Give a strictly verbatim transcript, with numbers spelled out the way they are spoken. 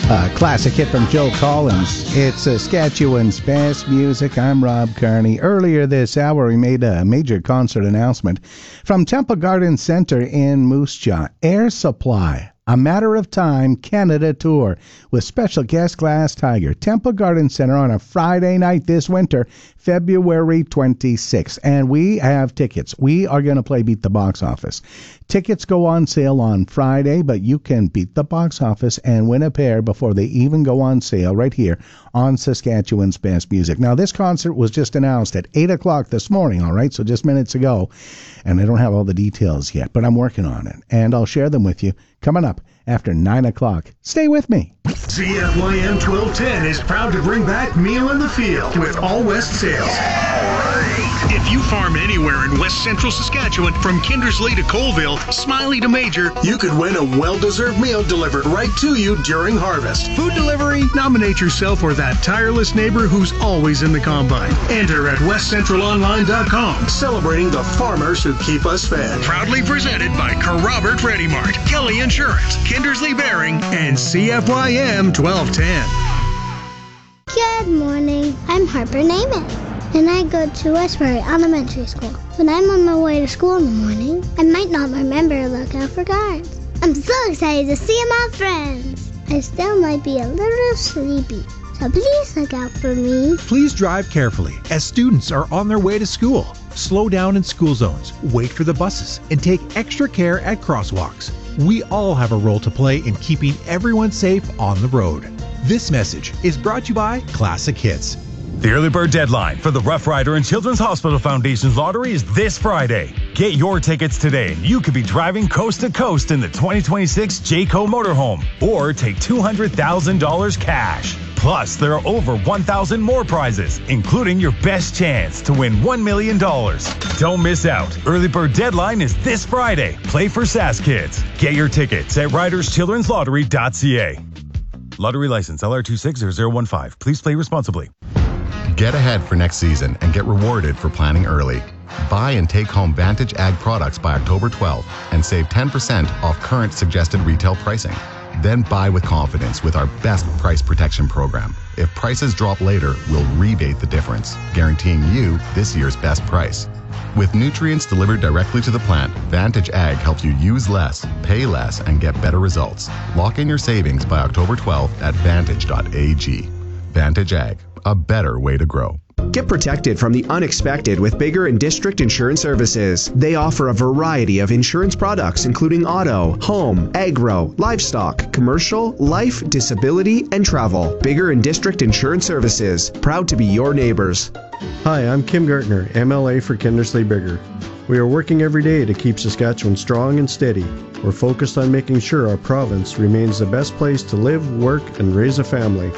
Uh, classic hit from Joe Collins. It's Saskatchewan's best music. I'm Rob Carney. Earlier this hour, we made a major concert announcement from Temple Garden Centre in Moose Jaw. Air Supply, A Matter of Time Canada Tour with special guest Glass Tiger. Temple Garden Centre on a Friday night this winter, February twenty-sixth. And we have tickets. We are going to play Beat the Box Office. Tickets go on sale on Friday, but you can beat the box office and win a pair before they even go on sale right here on Saskatchewan's Best Music. Now, this concert was just announced at eight o'clock this morning, all right, so just minutes ago, and I don't have all the details yet, but I'm working on it, and I'll share them with you coming up after nine o'clock. Stay with me. C F Y M twelve ten is proud to bring back Meal in the Field with All West Sales. If you farm anywhere in West Central Saskatchewan, from Kindersley to Colville, Smiley to Major, you could win a well-deserved meal delivered right to you during harvest. Food delivery? Nominate yourself or that tireless neighbor who's always in the combine. Enter at west central online dot com, celebrating the farmers who keep us fed. Proudly presented by Carrobert Ready Mart, Kelly Insurance, Kindersley Bearing, and C F Y M twelve ten. Good morning. I'm Harper Naiman, and I go to Westbury Elementary School. When I'm on my way to school in the morning, I might not remember to look out for guards. I'm so excited to see my friends. I still might be a little sleepy, so please look out for me. Please drive carefully as students are on their way to school. Slow down in school zones, wait for the buses, and take extra care at crosswalks. We all have a role to play in keeping everyone safe on the road. This message is brought to you by Classic Hits. The early bird deadline for the Rough Rider and Children's Hospital Foundation's lottery is this Friday. Get your tickets today and you could be driving coast to coast in the twenty twenty-six Jayco motorhome or take two hundred thousand dollars cash. Plus, there are over one thousand more prizes, including your best chance to win one million dollars. Don't miss out. Early bird deadline is this Friday. Play for Sask Kids. Get your tickets at riders children's lottery dot c a. Lottery license L R two six zero zero one five. Please play responsibly. Get ahead for next season and get rewarded for planning early. Buy and take home Vantage Ag products by October twelfth and save ten percent off current suggested retail pricing. Then buy with confidence with our best price protection program. If prices drop later, we'll rebate the difference, guaranteeing you this year's best price. With nutrients delivered directly to the plant, Vantage Ag helps you use less, pay less, and get better results. Lock in your savings by October twelfth at vantage dot a g. Vantage Ag, a better way to grow. Get protected from the unexpected with Bigger and District Insurance Services. They offer a variety of insurance products including auto, home, agro, livestock, commercial, life, disability, and travel. Bigger and District Insurance Services, proud to be your neighbors. Hi, I'm Kim Gartner, M L A for Kindersley Bigger. We are working every day to keep Saskatchewan strong and steady. We're focused on making sure our province remains the best place to live, work, and raise a family.